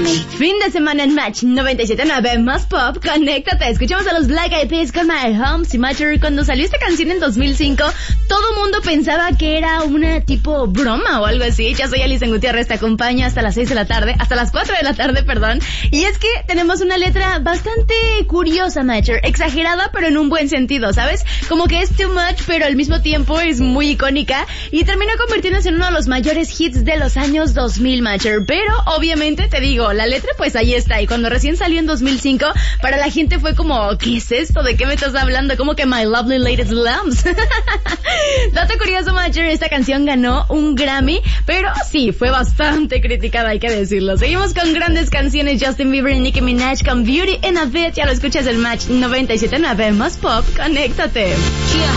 Me. Fin de semana en Match 97.9 más pop, conéctate. Escuchamos a los Black Eyed Peas con My Home Cemetery. Cuando salió esta canción en 2005, todo mundo pensaba que era una tipo broma o algo así. Ya soy Alison Gutiérrez, te acompaño hasta las 6 de la tarde, hasta las 4 de la tarde, perdón. Y es que tenemos una letra bastante curiosa, Matcher, exagerada pero en un buen sentido, ¿sabes? Como que es too much, pero al mismo tiempo es muy icónica y terminó convirtiéndose en uno de los mayores hits de los años 2000, Matcher. Pero obviamente te digo, la letra pues ahí está, y cuando recién salió en 2005, para la gente fue como, ¿qué es esto? ¿De qué me estás hablando? Como que My Lovely Ladies Lambs. Dato curioso, Matcher, esta canción ganó un Grammy, pero sí, fue bastante criticada, hay que decirlo. Seguimos con grandes canciones, Justin Bieber y Nicki Minaj con Beauty in a Bit. Ya lo escuchas en Match 97.9 más pop, conéctate.